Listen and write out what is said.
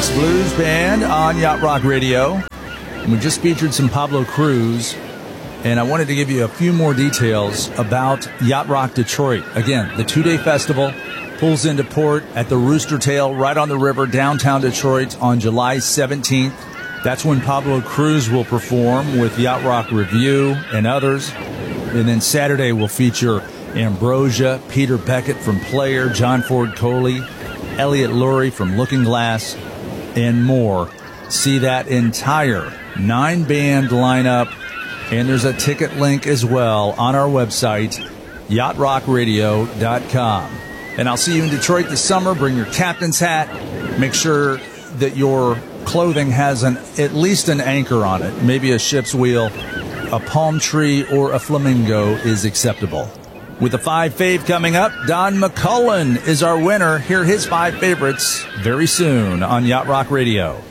Max Blues Band on Yacht Rock Radio. And we just featured some Pablo Cruise, and I wanted to give you a few more details about Yacht Rock Detroit. Again, the two-day festival pulls into port at the Rooster Tail right on the river, downtown Detroit, on July 17th. That's when Pablo Cruise will perform with Yacht Rock Review and others. And then Saturday will feature Ambrosia, Peter Beckett from Player, John Ford Coley, Elliot Lurie from Looking Glass, and more. See that entire 9-band lineup, and there's a ticket link as well on our website, yachtrockradio.com. And I'll see you in Detroit this summer. Bring your captain's hat. Make sure that your clothing has at least an anchor on it. Maybe a ship's wheel, a palm tree, or a flamingo is acceptable. With the 5 fave coming up, Don McCullen is our winner. Hear his 5 favorites very soon on Yacht Rock Radio.